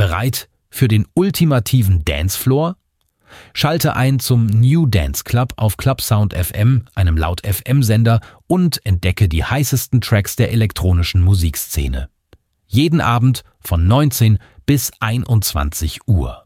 Bereit für den ultimativen Dancefloor? Schalte ein zum New Dance Club auf Clubsound FM, einem Laut-FM-Sender, und entdecke die heißesten Tracks der elektronischen Musikszene. Jeden Abend von 19 bis 21 Uhr.